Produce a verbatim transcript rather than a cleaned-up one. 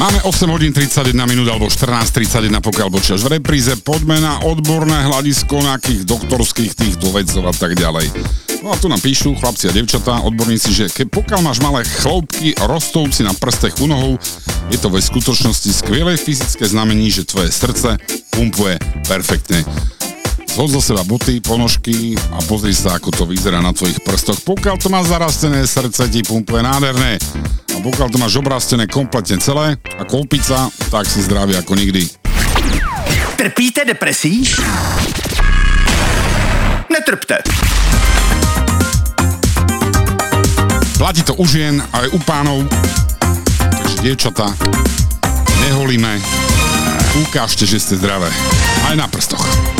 Máme osem hodín tridsaťjeden minút alebo štrnásť tridsaťjeden, pokiaľ počítaš v repríze. Poďme na odborné hľadisko nejakých doktorských týchto vedcov a tak ďalej. No a tu nám píšu chlapci a devčatá, odborníci, že ke, pokiaľ máš malé chlopky rostovci na prstech u nohou, je to ve skutočnosti skvelé fyzické znamení, že tvoje srdce pumpuje perfektne. Zhod zo seba boty, ponožky a pozri sa, ako to vyzerá na tvojich prstoch. Pokiaľ to máš zarastené, srdce ti pumpuje nádherné. A pokiaľ to máš obrastené kompletne celé, ako opica, tak si zdravý ako nikdy. Trpíte depresí? Netrpte. Platí to u žien, aj u pánov. Takže dievčatá, neholíme. Ukážte, že ste zdravé. Aj na prstoch.